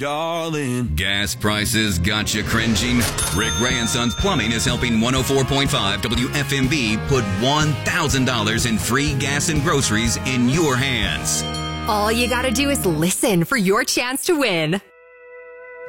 darling. Gas prices got you cringing? Rick Ray and Sons Plumbing is helping 104.5 WFMB put $1,000 in free gas and groceries in your hands. All you gotta do is listen for your chance to win.